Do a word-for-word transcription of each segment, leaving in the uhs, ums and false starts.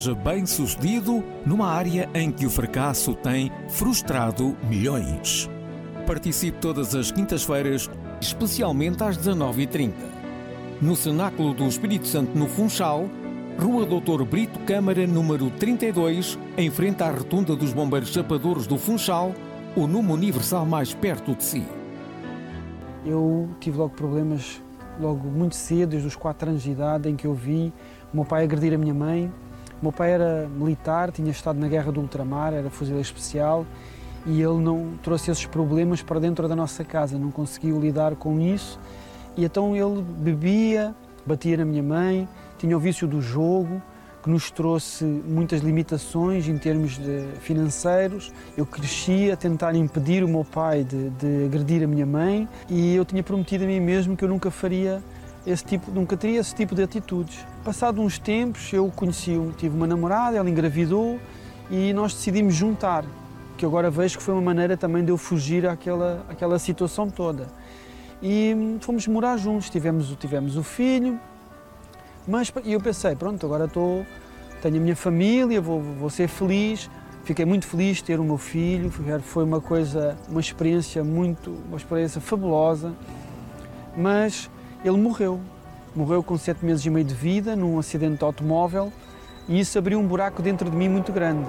Bem-sucedido numa área em que o fracasso tem frustrado milhões. Participe todas as quintas-feiras, especialmente às dezanove e trinta. No Cenáculo do Espírito Santo, no Funchal, Rua doutor Brito Câmara, número trinta e dois, em frente à Rotunda dos Bombeiros Chapadores do Funchal, o número universal mais perto de si. Eu tive logo problemas, logo muito cedo, desde os quatro anos de idade, em que eu vi o meu pai agredir a minha mãe. O meu pai era militar, tinha estado na guerra do ultramar, era fuzileiro especial, e ele não trouxe esses problemas para dentro da nossa casa, não conseguiu lidar com isso, e então ele bebia, batia na minha mãe, tinha o vício do jogo, que nos trouxe muitas limitações em termos de financeiros. Eu cresci a tentar impedir o meu pai de, de agredir a minha mãe, e eu tinha prometido a mim mesmo que eu nunca faria esse tipo, nunca teria esse tipo de atitudes. Passado uns tempos, eu conheci, tive uma namorada, ela engravidou e nós decidimos juntar, que agora vejo que foi uma maneira também de eu fugir àquela, àquela situação toda. E fomos morar juntos, tivemos, tivemos o filho, mas eu pensei, pronto, agora estou, tenho a minha família, vou, vou ser feliz. Fiquei muito feliz de ter o meu filho, foi uma coisa, uma experiência muito, uma experiência fabulosa, mas ele morreu, morreu com sete meses e meio de vida, num acidente de automóvel, e isso abriu um buraco dentro de mim muito grande.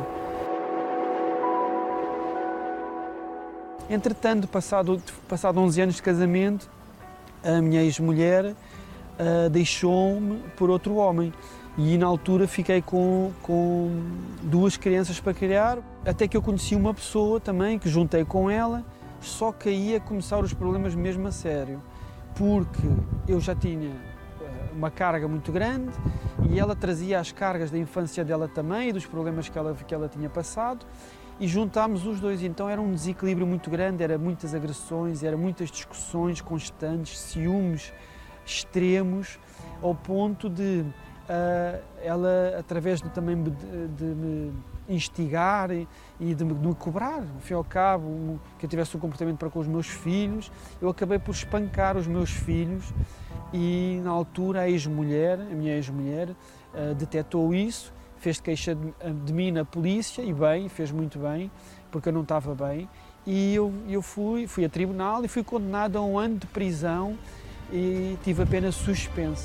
Entretanto, passado, passado onze anos de casamento, a minha ex-mulher uh, deixou-me por outro homem, e na altura fiquei com, com duas crianças para criar, até que eu conheci uma pessoa também, que juntei com ela, só que aí ia começar os problemas mesmo a sério. Porque eu já tinha uma carga muito grande e ela trazia as cargas da infância dela também e dos problemas que ela, que ela tinha passado, e juntámos os dois. Então era um desequilíbrio muito grande, era muitas agressões, era muitas discussões constantes, ciúmes extremos, ao ponto de uh, ela, através de, também de, de me instigar e, e de, me, de me cobrar, ao fim e ao cabo, que eu tivesse um comportamento para com os meus filhos, eu acabei por espancar os meus filhos, e na altura a ex-mulher, a minha ex-mulher, uh, detectou isso, fez queixa de, de mim na polícia, e bem, fez muito bem, porque eu não estava bem, e eu, eu fui, fui a tribunal e fui condenado a um ano de prisão e tive a pena suspensa.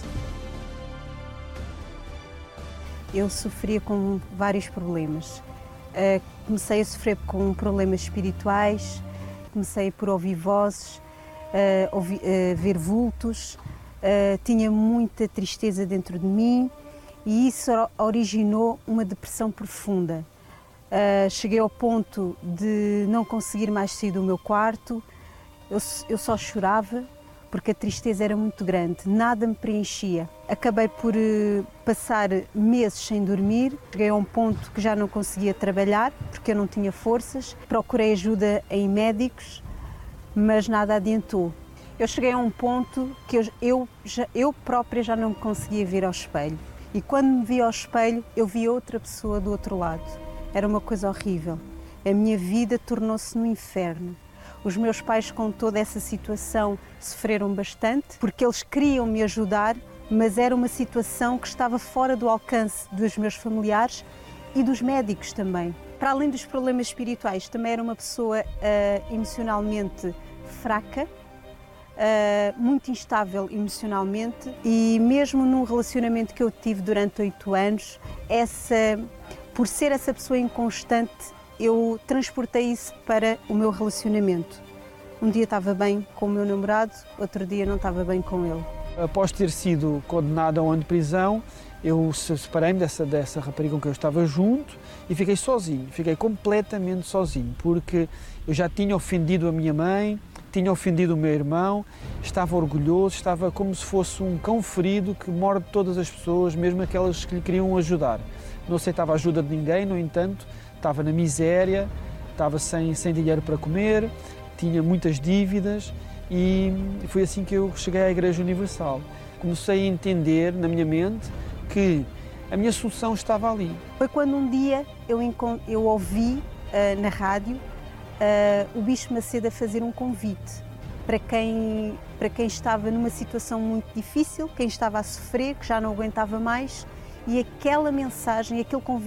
Eu sofria com vários problemas. Uh, comecei a sofrer com problemas espirituais, comecei por ouvir vozes, uh, ouvi, uh, ver vultos, uh, tinha muita tristeza dentro de mim, e isso originou uma depressão profunda. Uh, cheguei ao ponto de não conseguir mais sair do meu quarto, eu, eu só chorava, porque a tristeza era muito grande, nada me preenchia. Acabei por uh, passar meses sem dormir, cheguei a um ponto que já não conseguia trabalhar, porque eu não tinha forças. Procurei ajuda em médicos, mas nada adiantou. Eu cheguei a um ponto que eu, eu, já, eu própria já não me conseguia ver ao espelho. E quando me vi ao espelho, eu vi outra pessoa do outro lado. Era uma coisa horrível. A minha vida tornou-se no inferno. Os meus pais, com toda essa situação, sofreram bastante, porque eles queriam me ajudar, mas era uma situação que estava fora do alcance dos meus familiares e dos médicos também. Para além dos problemas espirituais, também era uma pessoa uh, emocionalmente fraca, uh, muito instável emocionalmente, e mesmo num relacionamento que eu tive durante oito anos, essa, por ser essa pessoa inconstante, eu transportei isso para o meu relacionamento. Um dia estava bem com o meu namorado, outro dia não estava bem com ele. Após ter sido condenado a um ano de prisão, eu separei-me dessa, dessa rapariga com quem eu estava junto e fiquei sozinho, fiquei completamente sozinho, porque eu já tinha ofendido a minha mãe, tinha ofendido o meu irmão, estava orgulhoso, estava como se fosse um cão ferido que morde todas as pessoas, mesmo aquelas que lhe queriam ajudar. Não aceitava a ajuda de ninguém, no entanto, estava na miséria, estava sem, sem dinheiro para comer, tinha muitas dívidas, e foi assim que eu cheguei à Igreja Universal. Comecei a entender na minha mente que a minha solução estava ali. Foi quando um dia eu, eu ouvi uh, na rádio uh, o Bispo Macedo a fazer um convite para quem, para quem estava numa situação muito difícil, quem estava a sofrer, que já não aguentava mais, e aquela mensagem, aquele convite